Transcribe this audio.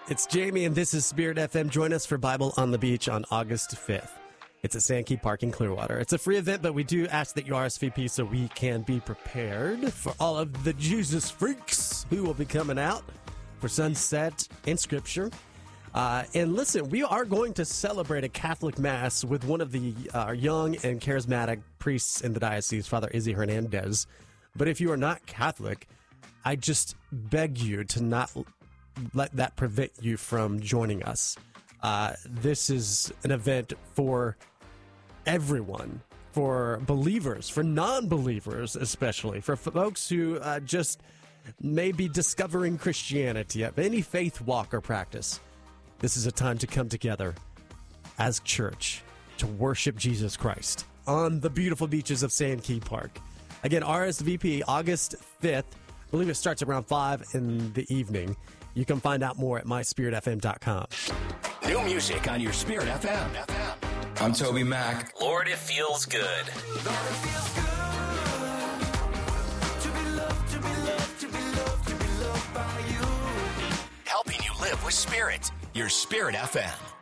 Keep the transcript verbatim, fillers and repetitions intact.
It's Jamie, and this is Spirit F M. Join us for Bible on the Beach on August fifth. It's at Sandkey Park in Clearwater. It's a free event, but we do ask that you R S V P so we can be prepared for all of the Jesus freaks who will be coming out for Sunset and Scripture. Uh, and listen, we are going to celebrate a Catholic Mass with one of the uh, young and charismatic priests in the diocese, Father Izzy Hernandez. But if you are not Catholic, I just beg you to not let that prevent you from joining us. Uh, this is an event for everyone, for believers, for non-believers especially, for folks who uh, just may be discovering Christianity, of any faith walk or practice. This is a time to come together as church to worship Jesus Christ on the beautiful beaches of Sandkey Park. Again, R S V P August fifth. I believe it starts around five in the evening. You can find out more at my spirit f m dot com. New music on your Spirit F M. I'm Toby Mac. Lord, it feels good. Lord, it feels good to be loved, to be loved, to be loved, to be loved by you. Helping you live with Spirit. Your Spirit F M.